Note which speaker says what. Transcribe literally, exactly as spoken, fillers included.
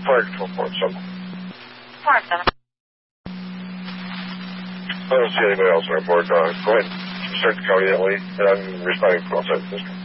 Speaker 1: Fire control port seven.
Speaker 2: Port seven.
Speaker 1: I don't see anybody else on board. Uh, go ahead. Start the county that way, and I'm responding to outside the district.